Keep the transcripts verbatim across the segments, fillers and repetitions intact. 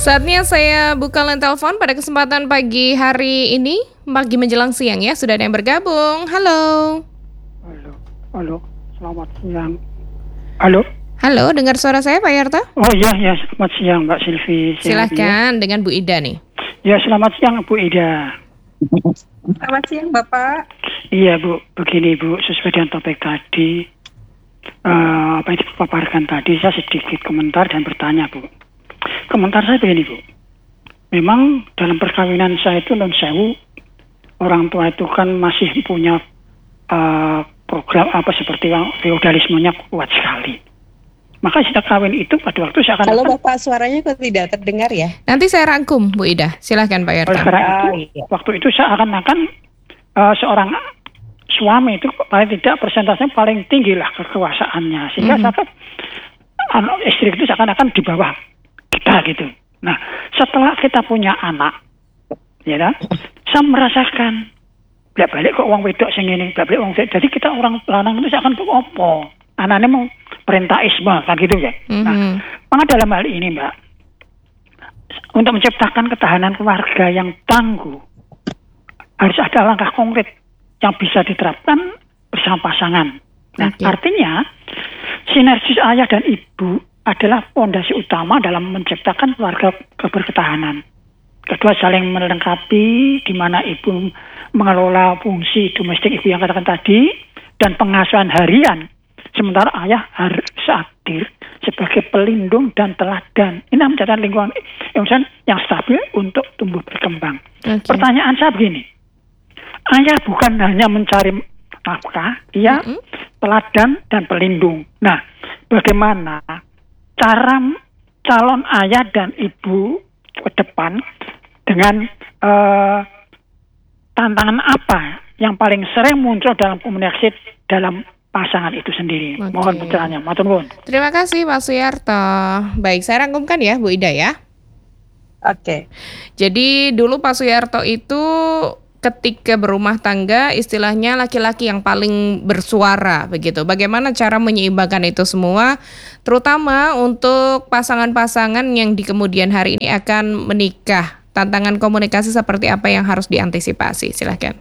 Saatnya saya buka line telepon pada kesempatan pagi hari ini, pagi menjelang siang ya, sudah ada yang bergabung. Halo. Halo, halo, selamat siang. Halo. Halo, dengar suara saya Pak Yarto? Oh iya, ya, selamat siang Mbak Silvi. Silahkan dengan Bu Ida nih. Ya, selamat siang Bu Ida. Selamat siang Bapak. Iya Bu, begini Bu, sesuai dengan topik tadi, uh, apa yang dipaparkan tadi, saya sedikit komentar dan bertanya Bu. Komentar saya begini Bu, memang dalam perkawinan saya itu non sewu, orang tua itu kan masih punya uh, program apa seperti yang feodalismenya kuat sekali. Maka sejak kawin itu pada waktu saya akan... Halo Bapak, suaranya kok tidak terdengar ya? Nanti saya rangkum Bu Ida, silahkan Pak Yarto. Oleh karena itu, Ah, iya. waktu itu saya akan-akan uh, seorang suami itu paling tidak persentasenya paling tinggi lah kekuasaannya. Sehingga Mhm. saya anak istri itu seakan-akan di bawah kita gitu. Nah, setelah kita punya anak, ya kan, saya merasakan bolak balik kok uang wedok sing ini, bolak balik uang wedok. Jadi kita orang lanang itu seakan kok opo. Anaknya mau perintah isma kan gitu ya. Nah, Mhm. maka dalam hal ini Mbak, untuk menciptakan ketahanan keluarga yang tangguh, harus ada langkah konkret yang bisa diterapkan bersama pasangan. Nah, Oke. artinya sinergis ayah dan ibu adalah fondasi utama dalam menciptakan keluarga keberketahanan. Kedua, saling melengkapi, di mana ibu mengelola fungsi domestik ibu yang katakan tadi, dan pengasuhan harian. Sementara ayah harus hadir sebagai pelindung dan teladan. Ini menciptakan lingkungan yang, yang stabil untuk tumbuh berkembang. Oke. Pertanyaan saya begini, ayah bukan hanya mencari nafkah, ia Mhm. teladan dan pelindung. Nah, bagaimana cara calon ayah dan ibu ke depan dengan eh, tantangan apa yang paling sering muncul dalam komunikasi dalam pasangan itu sendiri? Oke. Mohon pencerahannya, matur nuwun. Terima kasih Pak Suyarto. Baik, saya rangkumkan ya Bu Ida ya. Oke. Jadi dulu Pak Suyarto itu ketika berumah tangga istilahnya laki-laki yang paling bersuara begitu. Bagaimana cara menyeimbangkan itu semua, terutama untuk pasangan-pasangan yang di kemudian hari ini akan menikah. Tantangan komunikasi seperti apa yang harus diantisipasi? Silahkan.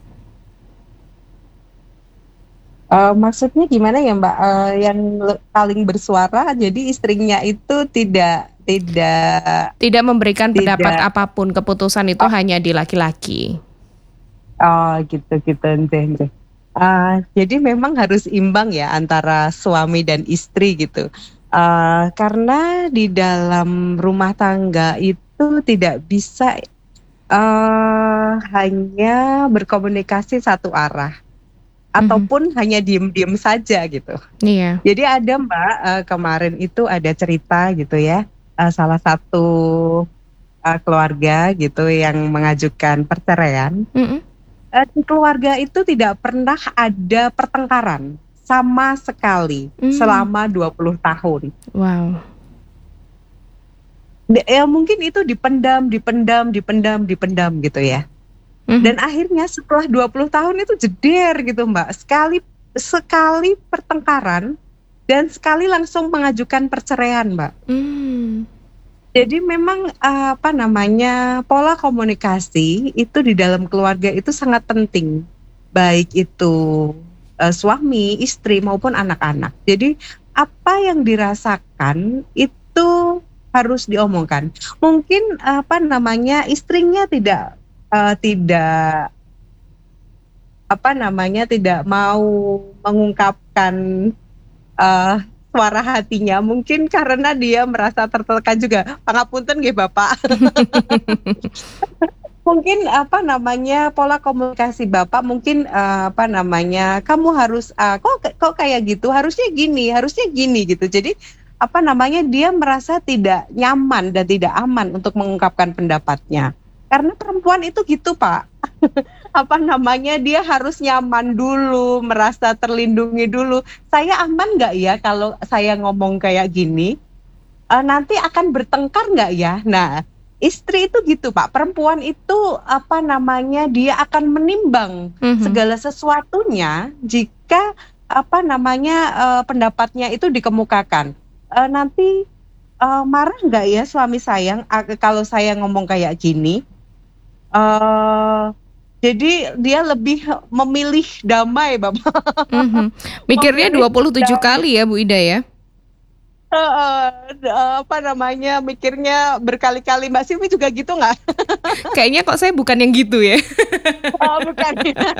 Eh, maksudnya gimana ya Mbak? Eh, yang le- paling bersuara, jadi istrinya itu tidak tidak. Tidak memberikan Tidak. pendapat apapun, keputusan itu Oh. hanya di laki-laki. Oh gitu gitu ente, ente. Ah, jadi memang harus imbang ya antara suami dan istri gitu. Ah, karena di dalam rumah tangga itu tidak bisa eh hanya berkomunikasi satu arah ataupun hanya diem-diem saja gitu. Iya. Jadi ada Mbak, eh, kemarin itu ada cerita gitu ya, eh, salah satu eh, keluarga gitu yang mengajukan perceraian. Mm-mm. Eh, di keluarga itu tidak pernah ada pertengkaran sama sekali Hmm. selama dua puluh tahun. Wow. D- Ya mungkin itu dipendam, dipendam, dipendam, dipendam gitu ya. Mhm. Dan akhirnya setelah dua puluh tahun itu jeder gitu Mbak. Sekali sekali pertengkaran dan sekali langsung mengajukan perceraian Mbak. Hmm. Jadi memang eh, apa namanya pola komunikasi itu di dalam keluarga itu sangat penting, baik itu eh, suami, istri maupun anak-anak. Jadi apa yang dirasakan itu harus diomongkan. Mungkin apa namanya istrinya tidak eh, tidak apa namanya tidak mau mengungkapkan eh, suara hatinya, mungkin karena dia merasa tertekan juga. Pangapunten nggih Bapak. Mungkin apa namanya pola komunikasi Bapak mungkin eh, apa namanya kamu harus ah, kok kok kayak gitu, harusnya gini, harusnya gini gitu. Jadi apa namanya dia merasa tidak nyaman dan tidak aman untuk mengungkapkan pendapatnya. Karena perempuan itu gitu Pak. Apa namanya dia harus nyaman dulu, merasa terlindungi dulu. Saya aman nggak ya kalau saya ngomong kayak gini? Eh, nanti akan bertengkar nggak ya? Nah, istri itu gitu Pak. Perempuan itu apa namanya dia akan menimbang Mhm. segala sesuatunya jika apa namanya eh, pendapatnya itu dikemukakan. Eh, nanti uh, marah nggak ya suami sayang uh, kalau saya ngomong kayak gini? Uh, jadi dia lebih memilih damai, Bapak. Mm-hmm. Mikirnya dua puluh tujuh kali ya Bu Ida ya? Uh, uh, apa namanya, mikirnya berkali-kali. Mbak Silvi juga gitu nggak? Kayaknya kok saya bukan yang gitu ya. Oh, bukan.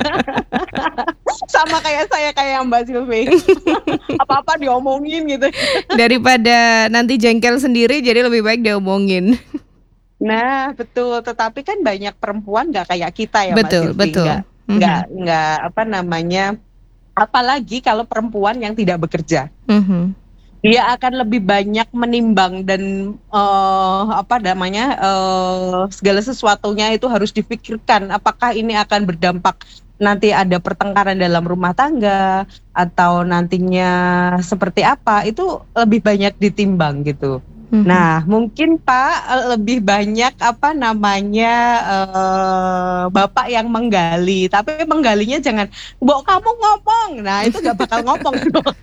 Sama kayak saya, kayak Mbak Silvi. Apa-apa diomongin gitu. Daripada nanti jengkel sendiri, jadi lebih baik diomongin. Nah, betul. Tetapi kan banyak perempuan nggak kayak kita ya, betul, Mbak Silvi. Betul, Nggak, mm-hmm. nggak, nggak apa namanya. Apalagi kalau perempuan yang tidak bekerja. Mm-hmm. Dia akan lebih banyak menimbang dan uh, apa namanya uh, segala sesuatunya itu harus dipikirkan. Apakah ini akan berdampak nanti ada pertengkaran dalam rumah tangga atau nantinya seperti apa, itu lebih banyak ditimbang gitu. Mm-hmm. Nah, mungkin Pak lebih banyak apa namanya uh, Bapak yang menggali, tapi menggalinya jangan, "Mbok kamu ngomong." Nah, itu gak bakal ngomong.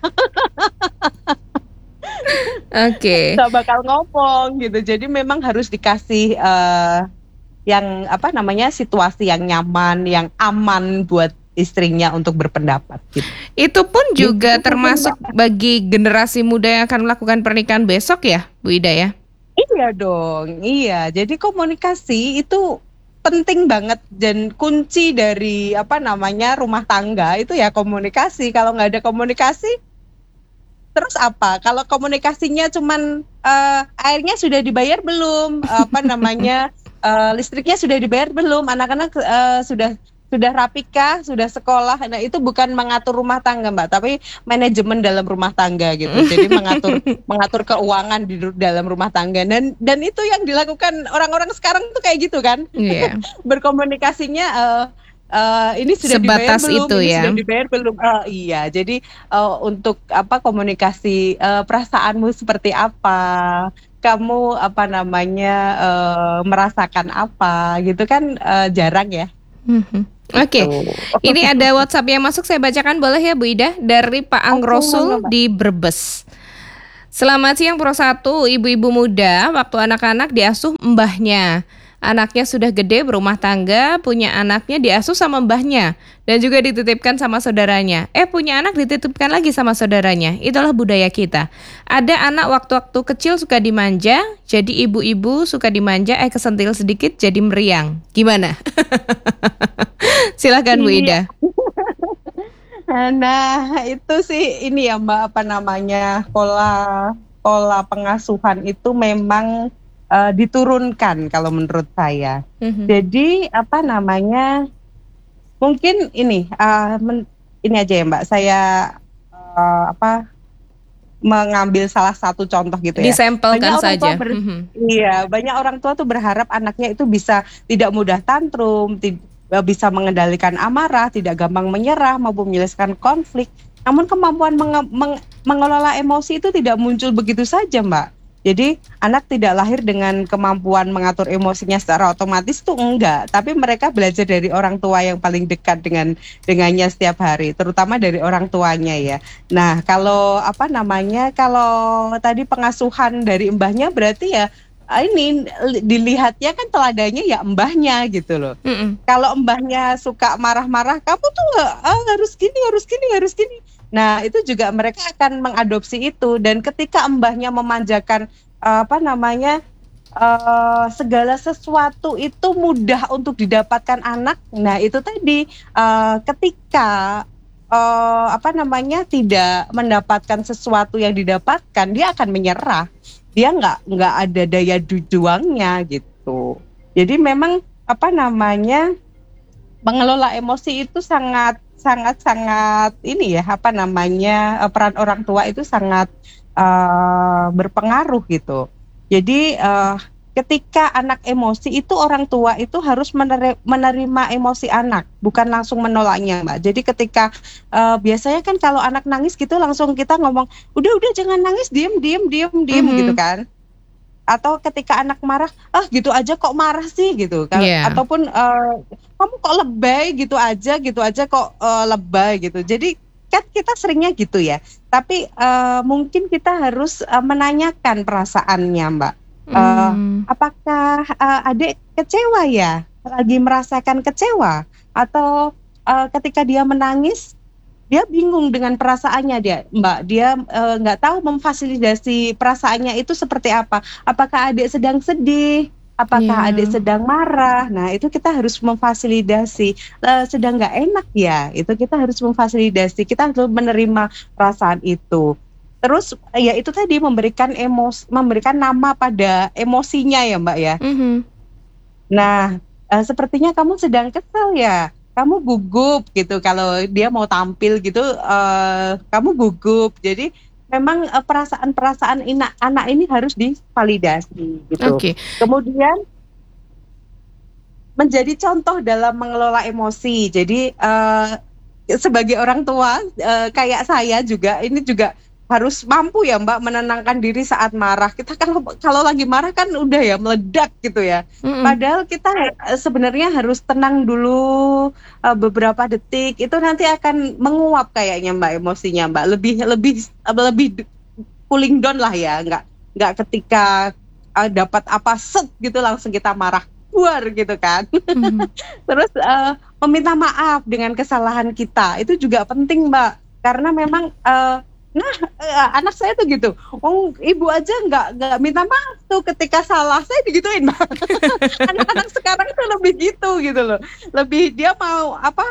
Oke. Okay. Gak bakal ngomong gitu. Jadi memang harus dikasih uh, yang apa namanya situasi yang nyaman, yang aman buat istrinya untuk berpendapat. Gitu. Itu pun juga gitu, termasuk kan, bagi generasi muda yang akan melakukan pernikahan besok ya, Bu Ida ya? Iya dong, iya. Jadi komunikasi itu penting banget dan kunci dari apa namanya rumah tangga itu ya komunikasi. Kalau nggak ada komunikasi, terus apa? Kalau komunikasinya cuman uh, airnya sudah dibayar belum? Apa namanya uh, listriknya sudah dibayar belum? Anak-anak uh, sudah sudah rapikah? Sudah sekolah? Nah itu bukan mengatur rumah tangga Mbak, tapi manajemen dalam rumah tangga gitu. Jadi mengatur mengatur keuangan di dalam rumah tangga dan dan itu yang dilakukan orang-orang sekarang tuh kayak gitu kan? Yeah. Berkomunikasinya. Uh, Uh, ini sudah sebatas dibayar belum? itu ini ya. Sudah dibayar belum? Uh, iya, jadi uh, untuk apa komunikasi uh, perasaanmu seperti apa? Kamu apa namanya uh, merasakan apa? Gitu kan uh, jarang ya. Mm-hmm. Oke, okay. Ini ada WhatsApp yang masuk, saya bacakan boleh ya Bu Ida? Dari Pak Angrosul di Brebes. Selamat siang Pro satu, ibu-ibu muda, waktu anak-anak diasuh mbahnya. Anaknya sudah gede, berumah tangga, punya anaknya diasuh sama mbahnya dan juga dititipkan sama saudaranya. Eh punya anak dititipkan lagi sama saudaranya. Itulah budaya kita. Ada anak waktu-waktu kecil suka dimanja, jadi ibu-ibu suka dimanja, eh kesentil sedikit jadi meriang. Gimana? Silakan Bu Ida. Nah itu sih ini ya Mbak, apa namanya pola pola pengasuhan itu memang Uh, diturunkan kalau menurut saya. Mm-hmm. Jadi apa namanya mungkin ini uh, men, ini aja ya Mbak, saya uh, apa mengambil salah satu contoh gitu ya. Disampelkan saja. Ber, mm-hmm. Iya, banyak orang tua tuh berharap anaknya itu bisa tidak mudah tantrum, tid- bisa mengendalikan amarah, tidak gampang menyerah maupun menyelesaikan konflik. Namun kemampuan menge- meng- mengelola emosi itu tidak muncul begitu saja Mbak. Jadi anak tidak lahir dengan kemampuan mengatur emosinya secara otomatis tuh enggak, tapi mereka belajar dari orang tua yang paling dekat dengan dengannya setiap hari, terutama dari orang tuanya ya. Nah kalau apa namanya kalau tadi pengasuhan dari mbahnya berarti ya ini dilihatnya kan teladannya ya mbahnya gitu loh. Mm-mm. Kalau mbahnya suka marah-marah, kamu tuh nggak ah, harus gini, harus gini, harus gini. Nah itu juga mereka akan mengadopsi itu dan ketika mbahnya memanjakan uh, apa namanya uh, segala sesuatu itu mudah untuk didapatkan anak. Nah itu tadi uh, ketika uh, apa namanya tidak mendapatkan sesuatu yang didapatkan, dia akan menyerah. Dia nggak nggak ada daya juangnya gitu. Jadi memang apa namanya mengelola emosi itu sangat sangat sangat ini ya apa namanya peran orang tua itu sangat uh, berpengaruh gitu. Jadi uh, ketika anak emosi itu orang tua itu harus menerima, menerima emosi anak, bukan langsung menolaknya Mbak. Jadi ketika uh, biasanya kan kalau anak nangis gitu langsung kita ngomong udah udah jangan nangis, diem diem diem diem mm-hmm. gitu kan. Atau ketika anak marah, ah gitu aja kok marah sih gitu kan. Yeah. Ataupun uh, kamu kok lebay gitu aja gitu aja kok uh, lebay gitu. Jadi kan kita seringnya gitu ya. Tapi uh, mungkin kita harus uh, menanyakan perasaannya, Mbak. Uh, Hmm. apakah uh, adik kecewa ya? Lagi merasakan kecewa? Atau uh, ketika dia menangis, dia bingung dengan perasaannya dia, Mbak. Dia uh, nggak tahu memfasilitasi perasaannya itu seperti apa. Apakah adik sedang sedih? Apakah Iya. adik sedang marah? Nah, itu kita harus memfasilitasi. Eh, sedang nggak enak ya, itu kita harus memfasilitasi. Kita harus menerima perasaan itu. Terus ya itu tadi memberikan emos, memberikan nama pada emosinya ya, Mbak ya. Mhm. Nah, eh, sepertinya kamu sedang kesal ya. Kamu gugup gitu. Kalau dia mau tampil gitu, eh, kamu gugup. Jadi memang eh, perasaan-perasaan ina- anak ini harus divalidasi gitu. Oke. Kemudian menjadi contoh dalam mengelola emosi. Jadi eh, sebagai orang tua eh, kayak saya juga ini juga harus mampu ya Mbak menenangkan diri saat marah. Kita kalau kalau lagi marah kan udah ya meledak gitu ya. Mm-mm. Padahal kita eh, sebenarnya harus tenang dulu eh, beberapa detik. Itu nanti akan menguap kayaknya Mbak emosinya Mbak. Lebih lebih lebih cooling down lah ya. Nggak nggak ketika eh, dapat apa set gitu langsung kita marah keluar gitu kan. Mhm. Terus eh, meminta maaf dengan kesalahan kita itu juga penting Mbak. Karena memang eh, nah eh, anak saya tuh gitu, oh ibu aja nggak nggak minta maaf tuh ketika salah, saya digituin Mbak. Anak-anak sekarang itu lebih gitu gitu loh, lebih dia mau apa,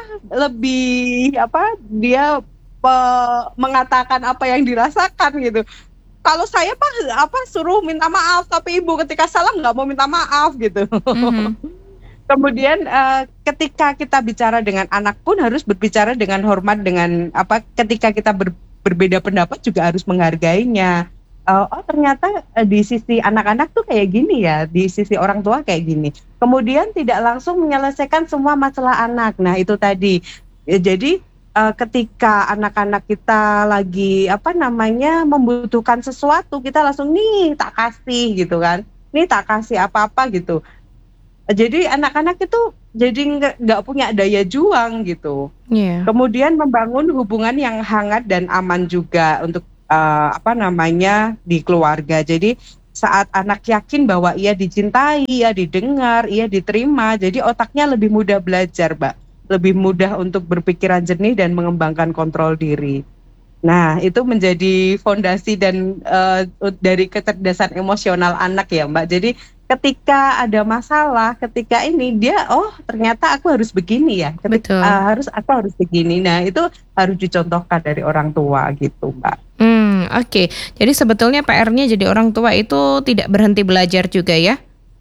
lebih apa dia pe- mengatakan apa yang dirasakan gitu. Kalau saya pak apa suruh minta maaf, tapi ibu ketika salah nggak mau minta maaf gitu. Mhm. Kemudian eh, ketika kita bicara dengan anak pun harus berbicara dengan hormat, dengan apa, ketika kita ber- berbeda pendapat juga harus menghargainya. Eh, oh ternyata eh, di sisi anak-anak tuh kayak gini ya, di sisi orang tua kayak gini. Kemudian tidak langsung menyelesaikan semua masalah anak. Nah itu tadi. Ya, jadi eh, ketika anak-anak kita lagi apa namanya membutuhkan sesuatu, kita langsung nih tak kasih gitu kan, nih tak kasih apa-apa gitu. Jadi anak-anak itu jadi nggak nggak punya daya juang gitu. Iya. Kemudian membangun hubungan yang hangat dan aman juga untuk eh, apa namanya di keluarga. Jadi saat anak yakin bahwa ia dicintai, ia didengar, ia diterima, jadi otaknya lebih mudah belajar, Mbak. Lebih mudah untuk berpikiran jernih dan mengembangkan kontrol diri. Nah, itu menjadi fondasi dan eh, dari kecerdasan emosional anak ya, Mbak. Jadi ketika ada masalah, ketika ini dia, oh ternyata aku harus begini ya, ketika Betul. ah, harus aku harus begini. Nah, itu harus dicontohkan dari orang tua gitu, Mbak. Hmm, oke. Jadi sebetulnya P R-nya jadi orang tua itu tidak berhenti belajar juga ya,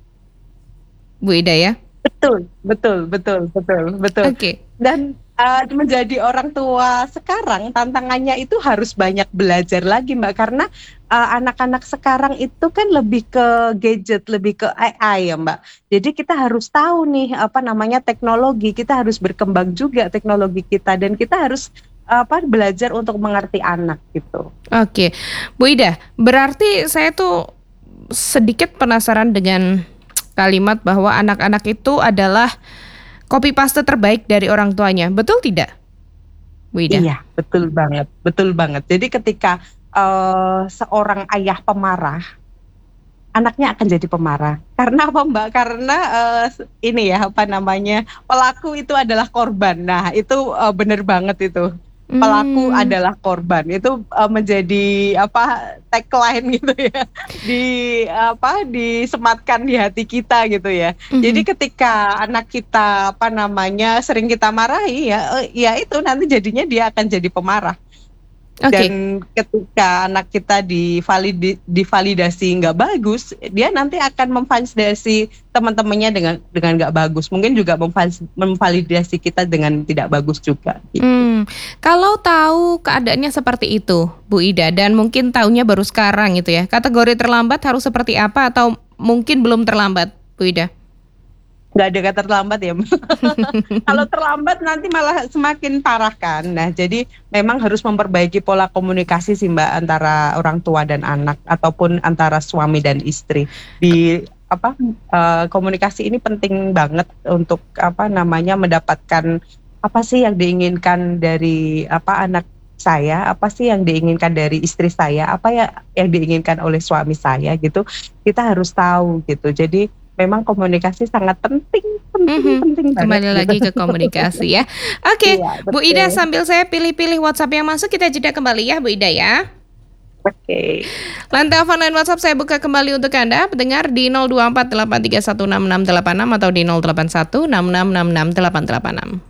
Bu Ida ya? Betul, betul, betul, betul, betul. Oke. Dan uh, menjadi orang tua sekarang tantangannya itu harus banyak belajar lagi Mbak, karena uh, anak-anak sekarang itu kan lebih ke gadget, lebih ke A I ya Mbak. Jadi kita harus tahu nih apa namanya teknologi, kita harus berkembang juga teknologi kita, dan kita harus apa belajar untuk mengerti anak gitu. Oke, Bu Ida, berarti saya tuh sedikit penasaran dengan kalimat bahwa anak-anak itu adalah copy paste terbaik dari orang tuanya. Betul tidak, Bu Ida? Iya, betul banget, betul banget. Jadi ketika uh, seorang ayah pemarah, anaknya akan jadi pemarah. Karena apa Mbak? Karena uh, ini ya apa namanya, pelaku itu adalah korban. Nah itu uh, benar banget itu. Pelaku Hmm. adalah korban. Itu uh, menjadi apa tagline gitu ya, di apa disematkan di hati kita gitu ya. Mhm. Jadi ketika anak kita apa namanya sering kita marahi ya, eh, ya itu nanti jadinya dia akan jadi pemarah. Oke. Dan ketika anak kita divalidi, divalidasi nggak bagus, dia nanti akan memvalidasi teman-temannya dengan dengan nggak bagus. Mungkin juga memval- memvalidasi kita dengan tidak bagus juga. Gitu. Hmm, kalau tahu keadaannya seperti itu, Bu Ida, dan mungkin tahunya baru sekarang gitu ya, kategori terlambat harus seperti apa atau mungkin belum terlambat, Bu Ida? Nggak ada kata terlambat ya. Kalau terlambat nanti malah semakin parah kan. Nah jadi memang harus memperbaiki pola komunikasi sih Mbak, antara orang tua dan anak, ataupun antara suami dan istri. Di apa uh, komunikasi ini penting banget untuk apa namanya mendapatkan apa sih yang diinginkan dari apa anak saya, apa sih yang diinginkan dari istri saya, apa ya yang diinginkan oleh suami saya gitu. Kita harus tahu gitu. Jadi memang komunikasi sangat penting, penting, Mhm, penting banget kembali gitu. lagi ke komunikasi ya. Oke, Iya, Bu Ida betul. sambil saya pilih-pilih WhatsApp yang masuk, kita jeda kembali ya Bu Ida ya. Oke. Line telepon line WhatsApp saya buka kembali untuk Anda, pendengar di nol dua empat delapan tiga satu enam enam delapan enam atau di nol delapan satu enam enam enam enam delapan delapan enam.